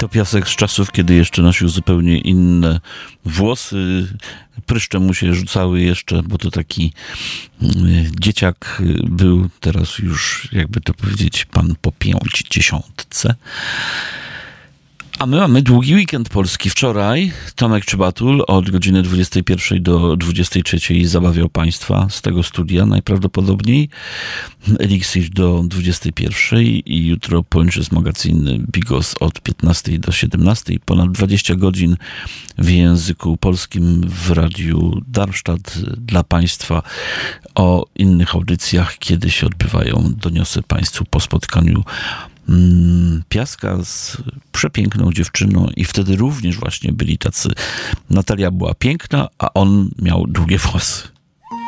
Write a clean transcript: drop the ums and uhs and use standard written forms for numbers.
To piasek z czasów, kiedy jeszcze nosił zupełnie inne włosy. Pryszcze mu się rzucały jeszcze, bo to taki dzieciak był, teraz już, jakby to powiedzieć, pan po 50. A my mamy długi weekend polski. Wczoraj Tomek Czybatul od godziny 21 do 23 zabawiał Państwa z tego studia najprawdopodobniej. Elixir do 21 i jutro Pończys Magazine Bigos od 15 do 17. Ponad 20 godzin w języku polskim w Radiu Darmstadt dla Państwa. O innych audycjach, kiedy się odbywają, doniosę Państwu po spotkaniu Piaska z przepiękną dziewczyną i wtedy również właśnie byli tacy. Natalia była piękna, a on miał długie włosy.